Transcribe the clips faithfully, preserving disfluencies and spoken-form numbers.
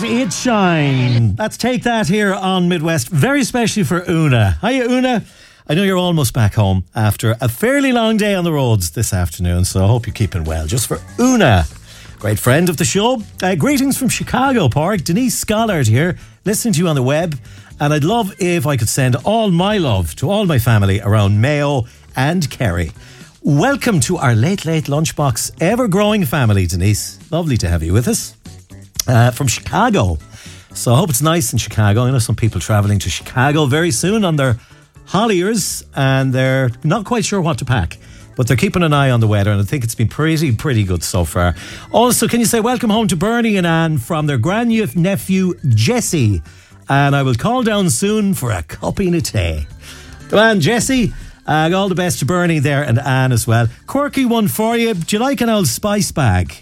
it shine. Let's take that here on Midwest, very especially for Una. Hiya, Una. I know you're almost back home after a fairly long day on the roads this afternoon, so I hope you're keeping well. Just for Una, great friend of the show. Uh, greetings from Chicago Park. Denise Schollard here, listening to you on the web. And I'd love if I could send all my love to all my family around Mayo and Kerry. Welcome to our Late Late Lunchbox ever-growing family, Denise. Lovely to have you with us. Uh, from Chicago. So I hope it's nice in Chicago. I know some people travelling to Chicago very soon on their holidays and they're not quite sure what to pack. But they're keeping an eye on the weather and I think it's been pretty, pretty good so far. Also, can you say welcome home to Bernie and Anne from their grandnephew Jesse. And I will call down soon for a cupping of tea. Come on, Jesse. Uh, all the best to Bernie there and Anne as well. Quirky one for you. Do you like an old spice bag?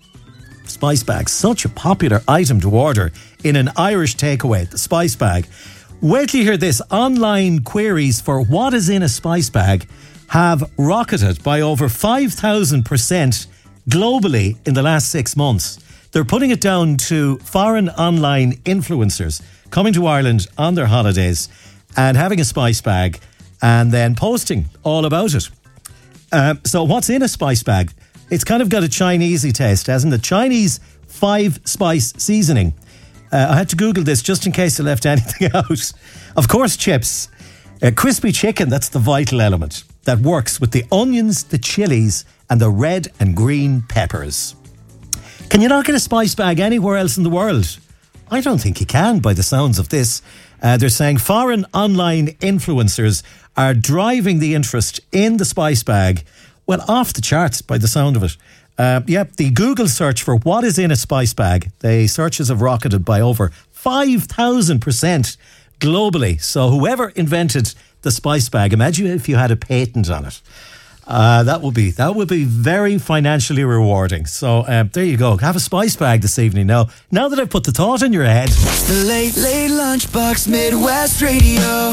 Spice bag, such a popular item to order in an Irish takeaway, the spice bag. Wait till you hear this. Online queries for what is in a spice bag have rocketed by over five thousand percent globally in the last six months. They're putting it down to foreign online influencers coming to Ireland on their holidays and having a spice bag and then posting all about it. Uh, so what's in a spice bag? It's kind of got a Chinesey taste, hasn't it? Chinese five spice seasoning. Uh, I had to Google this just in case I left anything out. Of course, chips. Uh, crispy chicken, that's the vital element that works with the onions, the chilies, and the red and green peppers. Can you not get a spice bag anywhere else in the world? I don't think you can, by the sounds of this. Uh, they're saying foreign online influencers are driving the interest in the spice bag. Well, off the charts by the sound of it. Uh, yep, the Google search for what is in a spice bag, the searches have rocketed by over five thousand percent globally. So whoever invented the spice bag, imagine if you had a patent on it. Uh, that would be that would be very financially rewarding. So um, there you go. Have a spice bag this evening. Now, now that I've put the thought in your head. The Late Late Lunchbox Midwest Radio.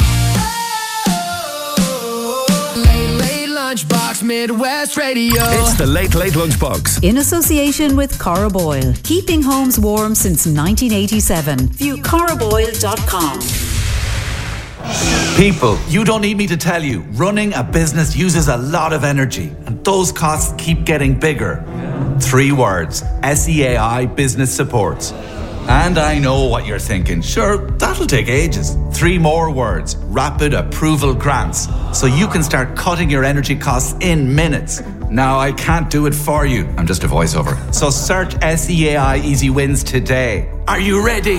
Lunchbox Midwest Radio. It's the Late Late Lunchbox. In association with Cora Boyle. Keeping homes warm since nineteen eighty-seven. View cora boyle dot com. People, you don't need me to tell you, running a business uses a lot of energy and those costs keep getting bigger. Three words, S E A I Business Support. And I know what you're thinking. Sure, that'll take ages. Three more words. Rapid Approval Grants. So you can start cutting your energy costs in minutes. Now, I can't do it for you. I'm just a voiceover. So search S E A I Easy Wins today. Are you ready?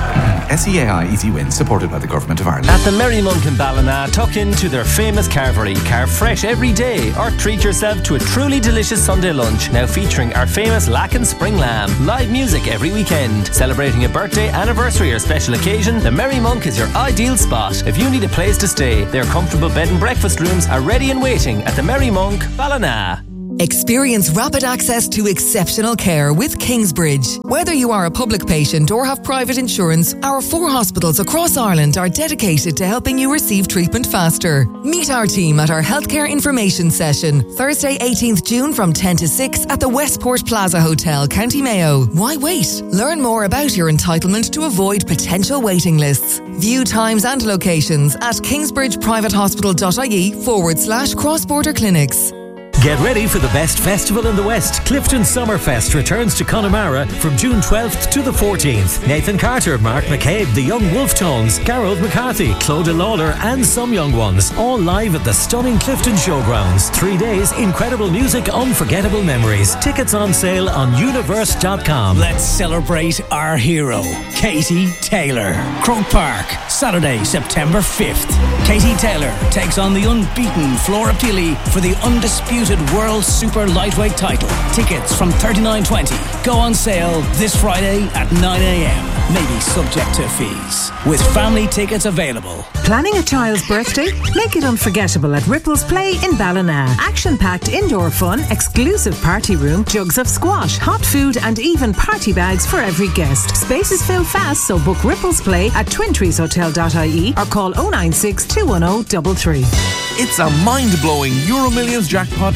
S E A I Easy Wins, supported by the Government of Ireland. At the Merry Monk in Ballina, tuck into their famous carvery. Carve fresh every day or treat yourself to a truly delicious Sunday lunch. Now featuring our famous Lacken Spring Lamb. Live music every weekend. Celebrating a birthday, anniversary or special occasion, the Merry Monk is your ideal spot. If you need a place to stay, their comfortable bed and breakfast rooms are ready and waiting at the Merry Monk, Ballina. Experience rapid access to exceptional care with Kingsbridge. Whether you are a public patient or have private insurance, our four hospitals across Ireland are dedicated to helping you receive treatment faster. Meet our team at our healthcare information session, Thursday eighteenth June from ten to six at the Westport Plaza Hotel, County Mayo. Why wait? Learn more about your entitlement to avoid potential waiting lists. View times and locations at kingsbridgeprivatehospital.ie forward slash cross-border clinics. Get ready for the best festival in the West. Clifton Summerfest returns to Connemara from June twelfth to the fourteenth. Nathan Carter, Mark McCabe, the Young Wolf Tones, Garrod McCarthy, Clodagh Lawler and some young ones. All live at the stunning Clifton Showgrounds. Three days, incredible music, unforgettable memories. Tickets on sale on universe dot com. Let's celebrate our hero, Katie Taylor. Croke Park, Saturday, September fifth. Katie Taylor takes on the unbeaten Flora Pili for the undisputed World Super Lightweight title. Tickets from thirty-nine twenty go on sale this Friday at nine a.m. Maybe subject to fees. With family tickets available. Planning a child's birthday? Make it unforgettable at Ripples Play in Ballina. Action-packed indoor fun, exclusive party room, jugs of squash, hot food and even party bags for every guest. Spaces fill fast, so book Ripples Play at twin trees hotel dot I E or call oh nine six, two one oh, three three. It's a mind-blowing Euro Millions jackpot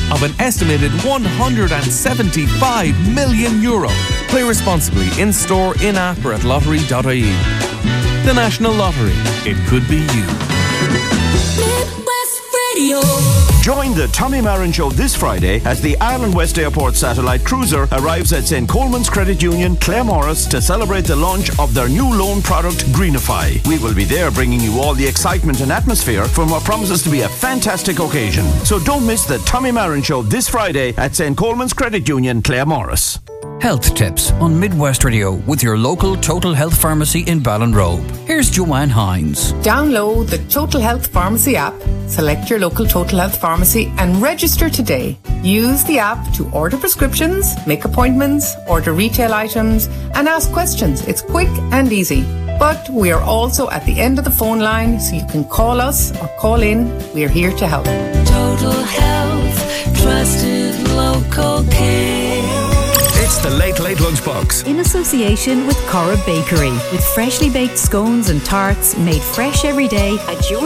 of an estimated one hundred seventy-five million euro. Play responsibly in store, in app or at lottery dot I E. The National Lottery. It could be you. Midwest Radio. Join the Tommy Marin Show this Friday as the Ireland West Airport satellite cruiser arrives at Saint Coleman's Credit Union, Claremorris, to celebrate the launch of their new loan product, Greenify. We will be there bringing you all the excitement and atmosphere from what promises to be a fantastic occasion. So don't miss the Tommy Marin Show this Friday at Saint Coleman's Credit Union, Claremorris. Health tips on Midwest Radio with your local Total Health Pharmacy in Ballinrobe. Here's Joanne Hines. Download the Total Health Pharmacy app, select your local Total Health Pharmacy and register today. Use the app to order prescriptions, make appointments, order retail items and ask questions. It's quick and easy. But we are also at the end of the phone line, so you can call us or call in. We are here to help. Total Health, trusted local care. It's the Late Late Lunchbox. In association with Cora Bakery, with freshly baked scones and tarts made fresh every day at your